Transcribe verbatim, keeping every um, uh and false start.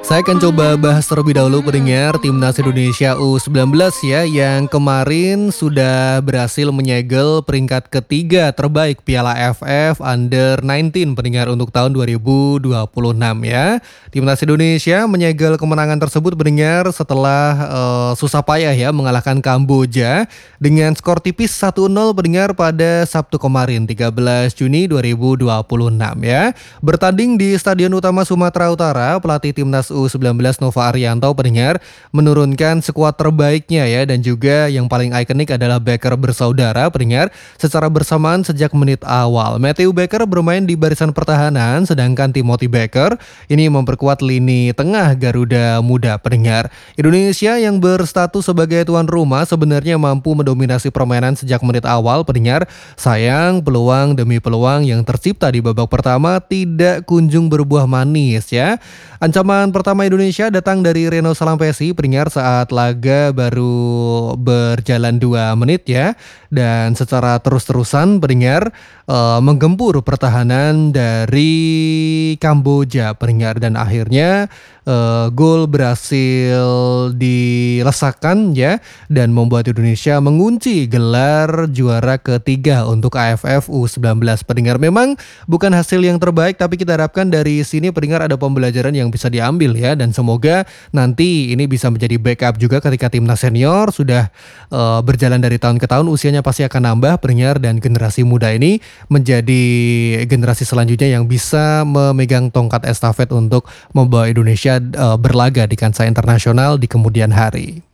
Saya akan coba bahas terlebih dahulu pendengar Timnas Indonesia U sembilan belas ya, yang kemarin sudah berhasil menyegel peringkat ketiga terbaik Piala A F F Under sembilan belas pendengar untuk tahun dua ribu dua puluh enam ya. Timnas Indonesia menyegel kemenangan tersebut pendengar setelah uh, susah payah ya mengalahkan Kamboja dengan skor tipis satu nol pendengar pada Sabtu kemarin tiga belas Juni dua ribu dua puluh enam ya. Bertanding di Stadion Utama Sumatera Utara, pelatih Timnas U sembilan belas Nova Arianto pendengar menurunkan skuad terbaiknya ya, dan juga yang paling ikonik adalah Becker bersaudara pendengar secara bersamaan sejak menit awal. Matthew Becker bermain di barisan pertahanan, sedangkan Timothy Becker ini memperkuat lini tengah Garuda Muda pendengar. Indonesia yang berstatus sebagai tuan rumah sebenarnya mampu mendominasi permainan sejak menit awal pendengar. Sayang peluang demi peluang yang tercipta di babak pertama tidak kunjung berbuah manis ya. Ancaman pertama Indonesia datang dari Reno Salampesi pendengar saat laga baru berjalan dua menit ya, dan secara terus-terusan pendengar uh, menggempur pertahanan dari Kamboja pendengar, dan akhirnya uh, gol berhasil dilesakan ya, dan membuat Indonesia mengunci gelar juara ketiga untuk A F F U sembilan belas pendengar. Memang bukan hasil yang terbaik, tapi kita harapkan dari sini pendengar ada pembelajaran yang bisa diambil ya, dan semoga nanti ini bisa menjadi backup juga ketika timnas senior sudah uh, berjalan dari tahun ke tahun, usianya pasti akan nambah pendengar, dan generasi muda ini menjadi generasi selanjutnya yang bisa memegang tongkat estafet untuk membawa Indonesia uh, berlaga di kancah internasional di kemudian hari.